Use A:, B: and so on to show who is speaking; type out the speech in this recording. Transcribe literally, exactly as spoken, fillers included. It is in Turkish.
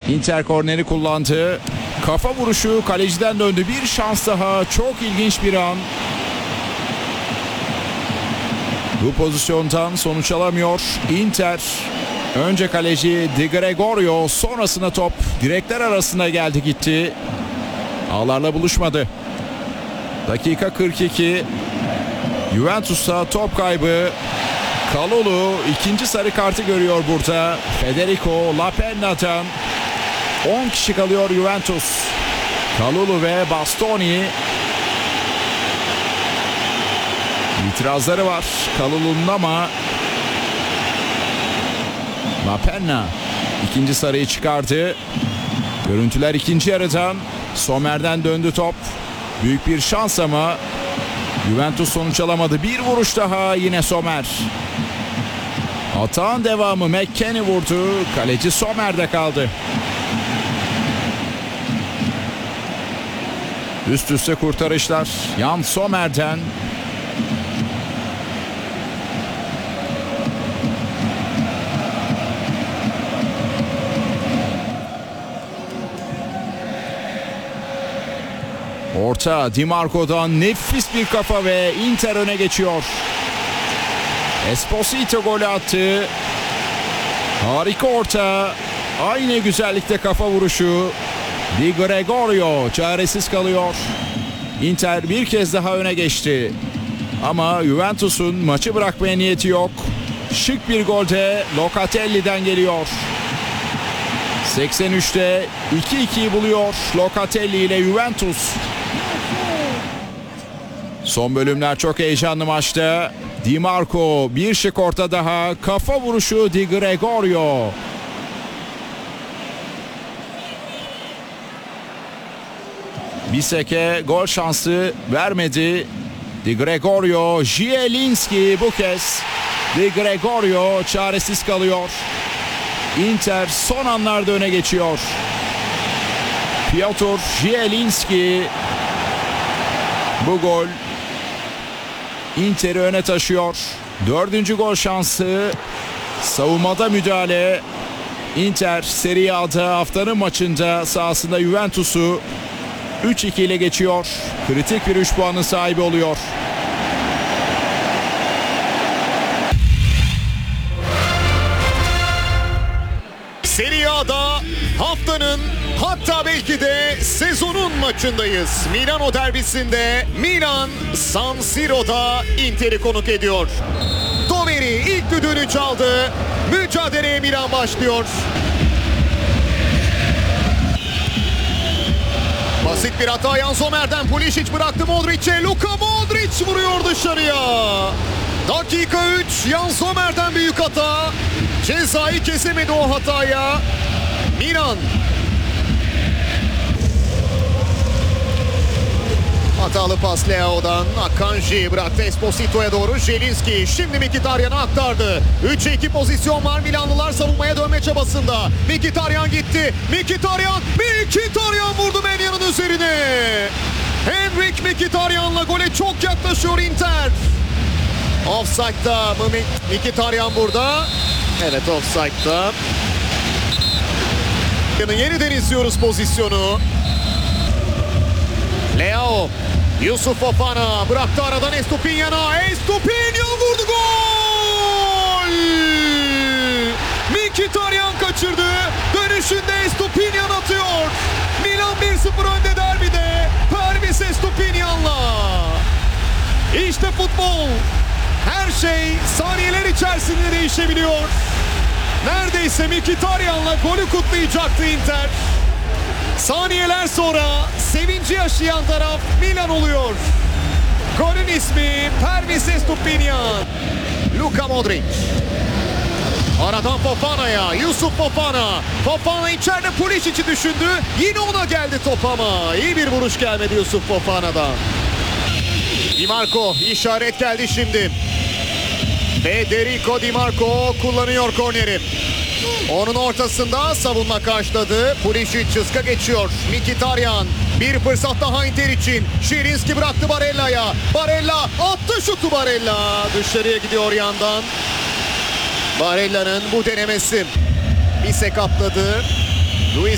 A: Inter korneri kullandı. Kafa vuruşu kaleciden döndü. Bir şans daha. Çok ilginç bir an. Bu pozisyondan sonuç alamıyor Inter. Önce kaleci Di Gregorio, sonrasında top direkler arasında geldi gitti. Ağlarla buluşmadı. Dakika kırk iki. Juventus'a top kaybı. Kalulu ikinci sarı kartı görüyor burada. Federico Lapenna'dan on kişi kalıyor Juventus. Kalulu ve Bastoni. İtirazları var Kalulu'nun ama Lapenna ikinci sarıyı çıkardı. Görüntüler ikinci yarıdan. Sommer'den döndü top. Büyük bir şans ama Juventus sonuç alamadı. Bir vuruş daha, yine Sommer. Atağın devamı, McKennie vurdu. Kaleci Sommer'de kaldı. Üst üste kurtarışlar Jan Sommer'den. Orta Di Marco'dan nefis bir kafa ve Inter öne geçiyor. Esposito golü attı. Harika orta. Aynı güzellikte kafa vuruşu. Di Gregorio çaresiz kalıyor. Inter bir kez daha öne geçti. Ama Juventus'un maçı bırakmaya niyeti yok. Şık bir gol de Locatelli'den geliyor. seksen üçte iki ikiyi buluyor Locatelli ile Juventus. Son bölümler çok heyecanlı maçta. Di Marco bir şık orta daha. Kafa vuruşu Di Gregorio. Biseke gol şansı vermedi. Di Gregorio, Zielinski bu kez. Di Gregorio çaresiz kalıyor. Inter son anlarda öne geçiyor. Piotr Zielinski. Bu gol Inter'i öne taşıyor. Dördüncü gol şansı. Savunmada müdahale. Inter Serie A'da haftanın maçında sahasında Juventus'u üç iki ile geçiyor. Kritik bir üç puanın sahibi oluyor.
B: Serie A'da haftanın, hatta belki de sezonun maçındayız. Milano derbisinde Milan San Siro'da Inter'i konuk ediyor. Toveri ilk düdüğünü çaldı. Mücadeleye Milan başlıyor. Basit bir hata Jan Sommer'den. Pulisic bıraktı Modric'e. Luka Modric vuruyor dışarıya. Dakika üç. Jan Sommer'den büyük hata. Cezayı kesemedi o hataya Milan. Hatalı pas Leao'dan. Akanji bıraktı Esposito'ya doğru. Zielinski şimdi Mkhitaryan'a aktardı. üçe iki pozisyon var. Milanlılar savunmaya dönme çabasında. Mkhitaryan gitti. Mkhitaryan, Mkhitaryan vurdu Menya'nın üzerine. Henrik Mkhitaryan'la gole çok yaklaşıyor Inter. Offside'da mı Mkhitaryan burada? Evet, offside'da. Yeniden izliyoruz pozisyonu. Leao, Yusuf Fofana bıraktı aradan Estupiñan'a. Estupiñan vurdu, gol! Mkhitaryan kaçırdı. Dönüşünde Estupiñan atıyor. Milan bir sıfır önde derbide. Pervis Estupiñan'la. İşte futbol. Her şey saniyeler içerisinde değişebiliyor. Neredeyse Mkhitaryan'la golü kutlayacaktı Inter. Saniyeler sonra sevinci yaşayan taraf Milan oluyor. Golün ismi Pervis Estupiñan. Luka Modric. Aradan Fofana'ya. Yusuf Fofana. Fofana içeride Pulisic'i düşündü. Yine ona geldi top ama iyi bir vuruş gelmedi Yusuf Fofana'dan. Di Marco, işaret geldi şimdi. Federico Di Marco kullanıyor korneri. Onun ortasında savunma karşıladı. Pulisic çizka geçiyor. Mkhitaryan bir fırsat daha Inter için. Zielinski bıraktı Barella'ya. Barella attı şutu, Barella dışarıya gidiyor yandan. Barella'nın bu denemesi. Bisek atladı. Luis